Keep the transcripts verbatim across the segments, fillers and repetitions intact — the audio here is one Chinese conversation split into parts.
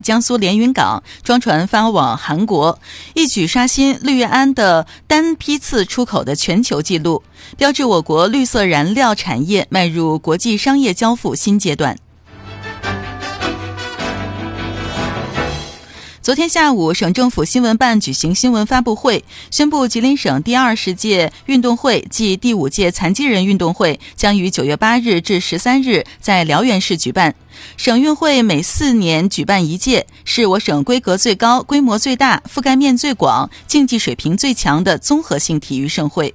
江苏连云港装船发往韩国，一举刷新氯胺的单批次出口的全球纪录，标志我国绿色燃料产业迈入国际商业交付新阶段。昨天下午，省政府新闻办举行新闻发布会，宣布吉林省第二十届运动会暨第五届残疾人运动会将于九月八日至十三日在辽源市举办。省运会每四年举办一届，是我省规格最高、规模最大、覆盖面最广、竞技水平最强的综合性体育盛会。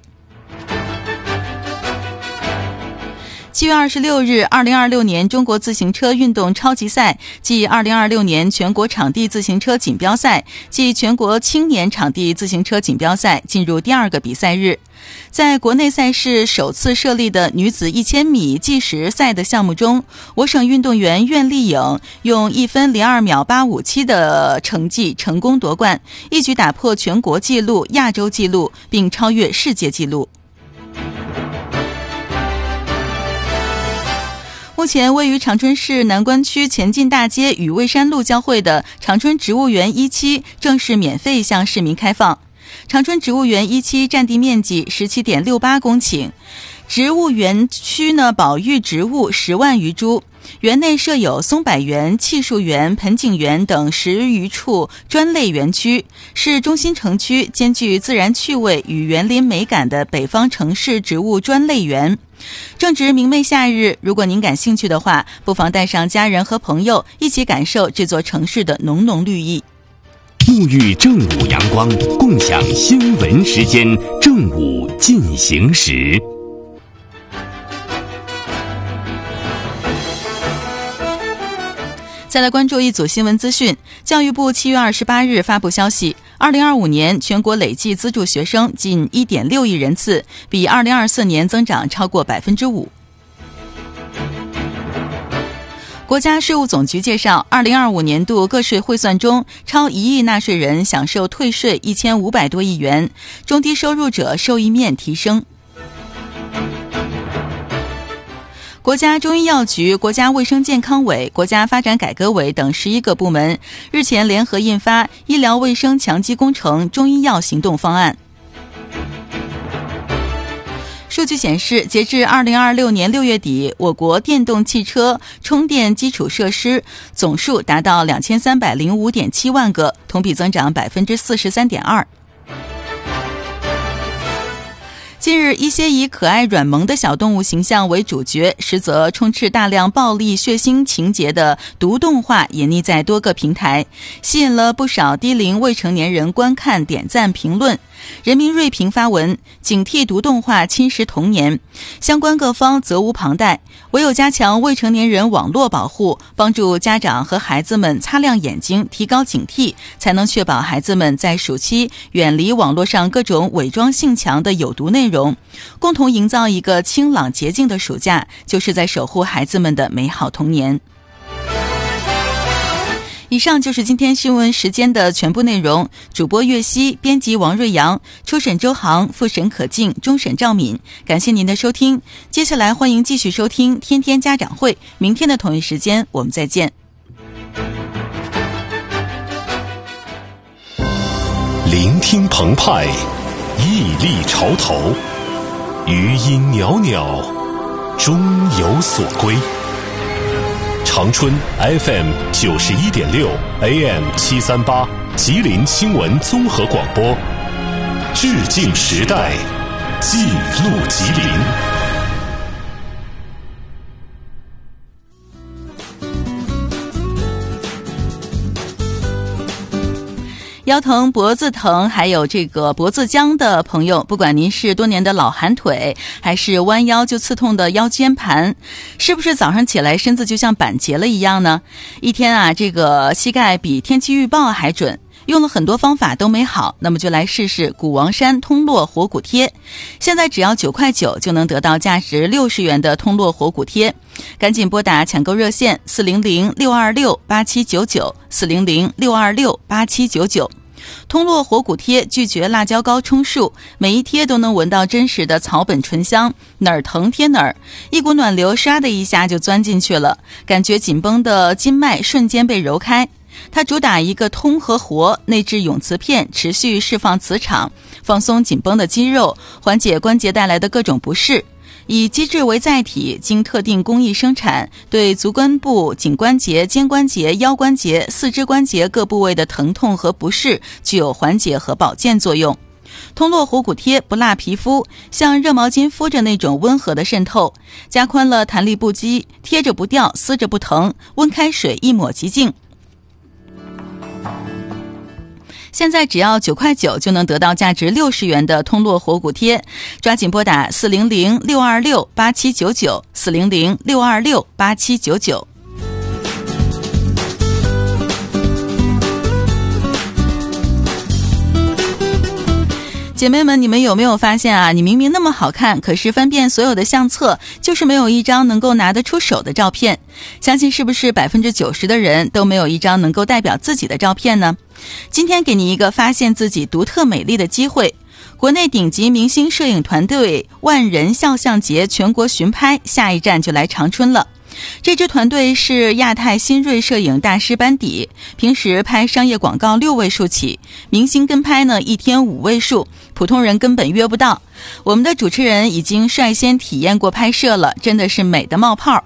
七月二十六日，二零二六年中国自行车运动超级赛暨二零二六年全国场地自行车锦标赛暨全国青年场地自行车锦标赛进入第二个比赛日。在国内赛事首次设立的女子一千米计时赛的项目中，我省运动员苑丽颖用一分零二秒八五七的成绩成功夺冠，一举打破全国纪录、亚洲纪录，并超越世界纪录。目前位于长春市南关区前进大街与蔚山路交汇的长春植物园一期正式免费向市民开放。长春植物园一期占地面积 十七点六八公顷，植物园区呢保育植物十万余株，园内设有松柏园、栎树园、盆景园等十余处专类园区，是中心城区兼具自然趣味与园林美感的北方城市植物专类园。正值明媚夏日，如果您感兴趣的话，不妨带上家人和朋友一起感受这座城市的浓浓绿意。 沐浴正午阳光，共享新闻时间，正午进行时。 再来关注一组新闻资讯。教育部七月二十八日发布消息，二零二五年全国累计资助学生近 一点六亿人次，比二零二四年增长超过 百分之五。国家税务总局介绍，二零二五年度个税汇算中，超一亿纳税人享受退税一千五百多亿元，中低收入者受益面提升。国家中医药局、国家卫生健康委、国家发展改革委等十一个部门日前联合印发《医疗卫生强基工程中医药行动方案》。数据显示，截至二零二六年六月底，我国电动汽车充电基础设施总数达到两千三百零五点七万个，同比增长百分之四十三点二。近日，一些以可爱软萌的小动物形象为主角，实则充斥大量暴力血腥情节的毒动画隐匿在多个平台，吸引了不少低龄未成年人观看、点赞、评论。人民锐评发文，警惕毒动画侵蚀童年，相关各方责无旁贷，唯有加强未成年人网络保护，帮助家长和孩子们擦亮眼睛，提高警惕，才能确保孩子们在暑期远离网络上各种伪装性强的有毒内容，共同营造一个清朗洁净的暑假，就是在守护孩子们的美好童年。以上就是今天新闻时间的全部内容。主播岳熙，编辑王瑞阳，初审周航，复审可静，终审赵敏。感谢您的收听，接下来欢迎继续收听天天家长会，明天的同一时间我们再见。 聆听澎湃，屹立潮头，余音袅袅，终有所归。长春 F M 九十一点六 A M 七三八吉林新闻综合广播，致敬时代，记录吉林。 腰疼、脖子疼，还有这个脖子僵的朋友，不管您是多年的老寒腿，还是弯腰就刺痛的腰间盘，是不是早上起来身子就像板结了一样呢？一天啊，这个膝盖比天气预报还准。用了很多方法都没好，那么就来试试谷王山通络活骨贴。现在只要九块九就能得到价值六十元的通络活骨贴，赶紧拨打抢购热线四零零六二六八七九九 四零零六二六八七九九。通络活骨贴拒绝辣椒膏充数，每一贴都能闻到真实的草本醇香，哪儿疼贴哪儿，一股暖流唰的一下就钻进去了，感觉紧绷的筋脉瞬间被揉开。 它主打一个通和活，内置永磁片，持续释放磁场，放松紧绷的肌肉，缓解关节带来的各种不适。以机制为载体，经特定工艺生产，对足关部、颈关节、肩关节、腰关节、四肢关节各部位的疼痛和不适具有缓解和保健作用。通络活骨贴不辣皮肤，像热毛巾敷着那种温和的渗透，加宽了弹力不羁，贴着不掉，撕着不疼，温开水一抹即净。现在只要九块九就能得到价值六十元的通络活骨贴，抓紧拨打四零零六二六八七九九四零零六二六八七九九。姐妹们，你们有没有发现啊？你明明那么好看，可是翻遍所有的相册，就是没有一张能够拿得出手的照片。相信是不是百分之九十的人都没有一张能够代表自己的照片呢？今天给你一个发现自己独特美丽的机会。国内顶级明星摄影团队万人肖像节全国巡拍，下一站就来长春了。这支团队是亚太新锐摄影大师班底，平时拍商业广告六位数起，明星跟拍呢一天五位数，普通人根本约不到。我们的主持人已经率先体验过拍摄了，真的是美得冒泡。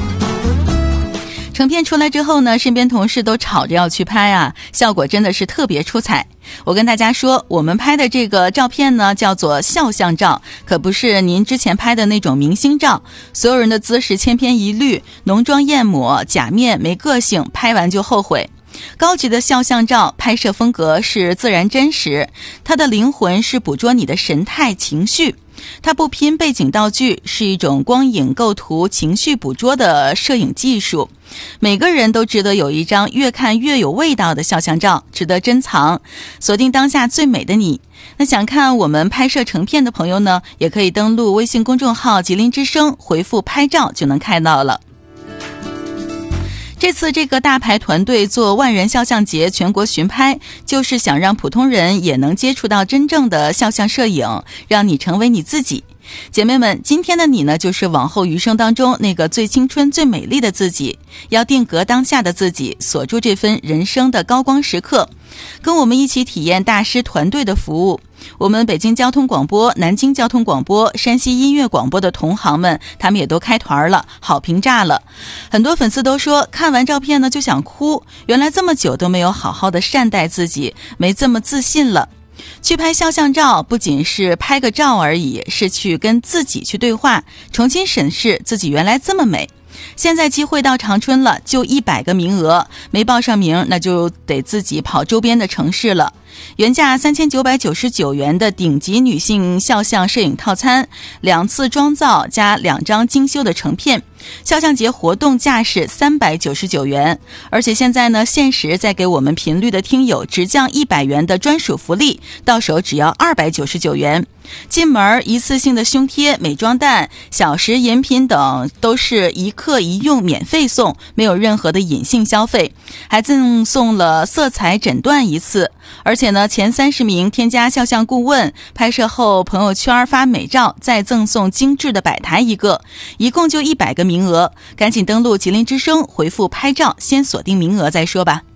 成片出来之后呢，身边同事都吵着要去拍啊，效果真的是特别出彩。我跟大家说，我们拍的这个照片呢，叫做肖像照，可不是您之前拍的那种明星照。所有人的姿势千篇一律，浓妆艳抹，假面没个性，拍完就后悔。高级的肖像照拍摄风格是自然真实，它的灵魂是捕捉你的神态情绪。它不拼背景道具，是一种光影构图情绪捕捉的摄影技术。每个人都值得有一张越看越有味道的肖像照，值得珍藏，锁定当下最美的你。那想看我们拍摄成片的朋友呢，也可以登录微信公众号吉林之声，回复拍照就能看到了。这次这个大牌团队做万人肖像节全国巡拍，就是想让普通人也能接触到真正的肖像摄影，让你成为你自己。姐妹们，今天的你呢，就是往后余生当中那个最青春最美丽的自己，要定格当下的自己，锁住这份人生的高光时刻，跟我们一起体验大师团队的服务。我们北京交通广播、南京交通广播、山西音乐广播的同行们，他们也都开团了，好评炸了。很多粉丝都说看完照片呢就想哭，原来这么久都没有好好的善待自己，没这么自信了。去拍肖像照不仅是拍个照而已，是去跟自己去对话，重新审视自己原来这么美。现在机会到长春了，就一百个名额，没报上名那就得自己跑周边的城市了。原价三千九百九十九元的顶级女性肖像摄影套餐，两次妆造加两张精修的成片，肖像节活动价是三百九十九元，而且现在呢，限时再给我们频率的听友直降一百元的专属福利，到手只要二百九十九元。进门一次性的胸贴、美妆蛋、小食饮品等都是一客一用免费送，没有任何的隐性消费，还赠送了色彩诊断一次。而且呢，前三十名添加肖像顾问，拍摄后朋友圈发美照，再赠送精致的摆台一个，一共就一百个名额，赶紧登录吉林之声，回复拍照，先锁定名额再说吧。